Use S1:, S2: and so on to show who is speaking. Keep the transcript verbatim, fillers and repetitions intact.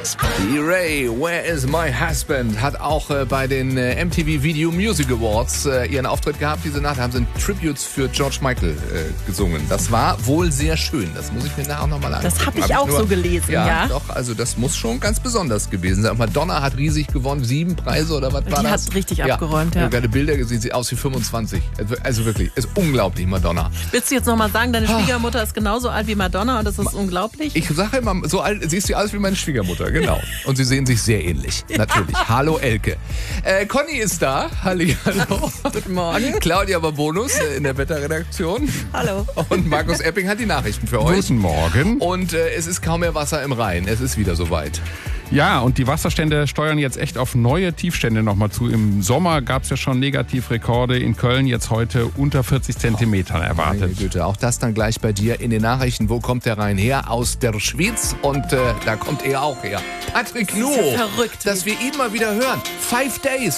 S1: Ray, Where is my husband? Hat auch äh, bei den äh, M T V Video Music Awards äh, ihren Auftritt gehabt diese Nacht. Da haben sie Tributes für George Michael äh, gesungen. Das war wohl sehr schön. Das muss ich mir nachher nochmal angucken.
S2: Das habe ich
S1: hab
S2: auch
S1: ich nur,
S2: so gelesen, ja.
S1: Ja, doch. Also das muss schon ganz besonders gewesen sein. Madonna hat riesig gewonnen. Sieben Preise oder was war
S2: Die
S1: das?
S2: hat richtig
S1: ja.
S2: abgeräumt, ja.
S1: Ich habe gerade Bilder gesehen. Sieht aus wie fünfundzwanzig. Also wirklich, ist unglaublich, Madonna.
S2: Willst du jetzt nochmal sagen, deine Schwiegermutter ist genauso alt wie Madonna und das ist Ma- unglaublich?
S1: Ich sage immer, so alt siehst du aus wie meine Schwiegermutter, genau. Und sie sehen sich sehr ähnlich, natürlich. Hallo Elke. Äh, Conny ist da. Hallihallo.
S2: Guten Morgen.
S1: Claudia Barbonus äh, in der Wetterredaktion.
S2: Hallo.
S1: Und Markus Epping hat die Nachrichten für euch.
S3: Guten Morgen.
S1: Und äh, es ist kaum mehr Wasser im Rhein. Es ist wieder soweit.
S3: Ja, und die Wasserstände steuern jetzt echt auf neue Tiefstände nochmal zu. Im Sommer gab es ja schon Negativrekorde. In Köln jetzt heute unter vierzig Zentimetern erwartet.
S1: Meine Güte, auch das dann gleich bei dir in den Nachrichten. Wo kommt der Rhein her? Aus der Schweiz. Und äh, da kommt er auch her. Patrick Nuo.
S2: Das ist ja verrückt.
S1: Dass wir ihn mal wieder hören. Five Days.